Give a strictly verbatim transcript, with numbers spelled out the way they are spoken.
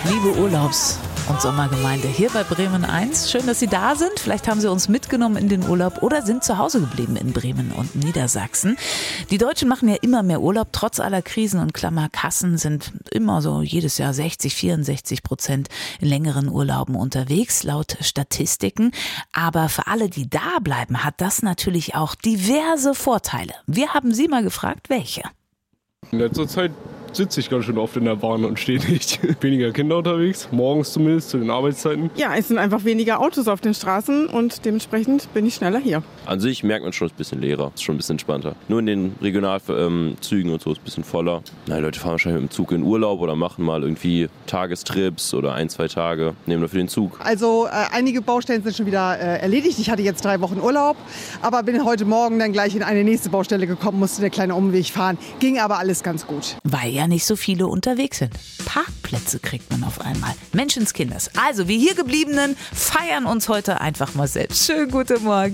Liebe Urlaubs- und Sommergemeinde hier bei Bremen eins. Schön, dass Sie da sind. Vielleicht haben Sie uns mitgenommen in den Urlaub oder sind zu Hause geblieben in Bremen und Niedersachsen. Die Deutschen machen ja immer mehr Urlaub. Trotz aller Krisen und Klammerkassen sind immer so jedes Jahr sechzig, vierundsechzig Prozent in längeren Urlauben unterwegs, laut Statistiken. Aber für alle, die da bleiben, hat das natürlich auch diverse Vorteile. Wir haben Sie mal gefragt, welche. In letzter Zeit sitze ich ganz schön oft in der Bahn und stehe nicht. Weniger Kinder unterwegs, morgens zumindest zu den Arbeitszeiten. Ja, es sind einfach weniger Autos auf den Straßen und dementsprechend bin ich schneller hier. An sich merkt man schon, es ist ein bisschen leerer, ist schon ein bisschen entspannter. Nur in den Regionalzügen und so ist es ein bisschen voller. Na, die Leute fahren wahrscheinlich mit dem Zug in Urlaub oder machen mal irgendwie Tagestrips oder ein, zwei Tage, nehmen dafür den Zug. Also äh, einige Baustellen sind schon wieder äh, erledigt. Ich hatte jetzt drei Wochen Urlaub, aber bin heute Morgen dann gleich in eine nächste Baustelle gekommen, musste einen kleinen Umweg fahren. Ging aber alles ganz gut. Weil ja nicht so viele unterwegs sind. Parkplätze kriegt man auf einmal. Menschenskinders. Also wir hier Gebliebenen feiern uns heute einfach mal selbst. Schönen guten Morgen.